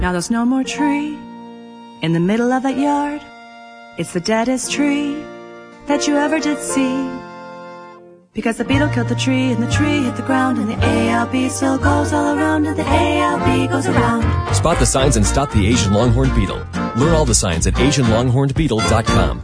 Now there's no more tree in the middle of that yard. It's the deadest tree that you ever did see. Because the beetle killed the tree, and the tree hit the ground, and the ALB still goes all around, and the ALB goes around. Spot the signs and stop the Asian longhorned beetle. Learn all the signs at AsianLonghornedBeetle.com.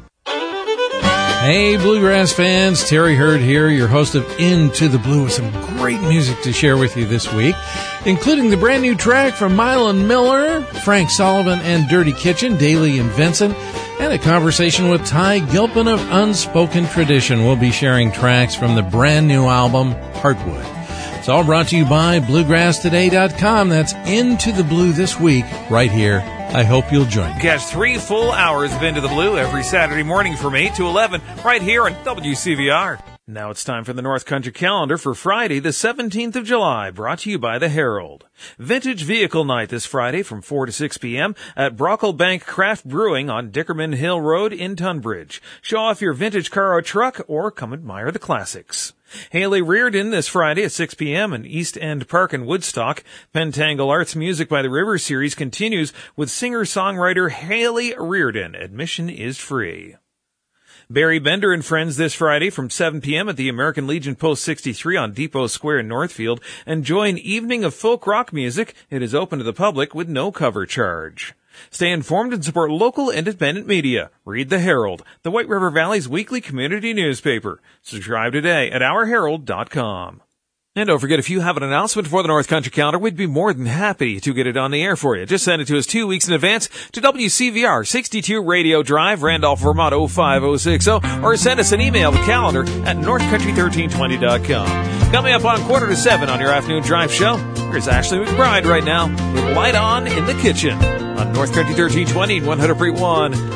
Hey, Bluegrass fans, Terry Hurd here, your host of Into the Blue, with some great music to share with you this week, including the brand new track from Mylon Miller, Frank Sullivan and Dirty Kitchen, Daly and Vincent, and a conversation with Ty Gilpin of Unspoken Tradition. We'll be sharing tracks from the brand new album, Heartwood. It's all brought to you by BluegrassToday.com. That's Into the Blue this week, right here. I hope you'll join me. Catch 3 full hours of Into the Blue every Saturday morning from 8 to 11 right here on WCVR. Now it's time for the North Country Calendar for Friday, the 17th of July, brought to you by the Herald. Vintage Vehicle Night this Friday from 4 to 6 p.m. at Brocklebank Craft Brewing on Dickerman Hill Road in Tunbridge. Show off your vintage car or truck, or come admire the classics. Haley Reardon this Friday at 6 p.m. in East End Park in Woodstock. Pentangle Arts Music by the River series continues with singer-songwriter Haley Reardon. Admission is free. Barry Bender and Friends this Friday from 7 p.m. at the American Legion Post 63 on Depot Square in Northfield. Enjoy an evening of folk rock music. It is open to the public with no cover charge. Stay informed and support local independent media. Read the Herald, the White River Valley's weekly community newspaper. Subscribe today at ourherald.com. And don't forget, if you have an announcement for the North Country Calendar, we'd be more than happy to get it on the air for you. Just send it to us 2 weeks in advance to WCVR 62 Radio Drive, Randolph, Vermont 05060, or send us an email to calendar at northcountry1320.com. Coming up on 6:45 on your afternoon drive show, here's Ashley McBride right now with Light On in the Kitchen on North Country 1320 and 100.1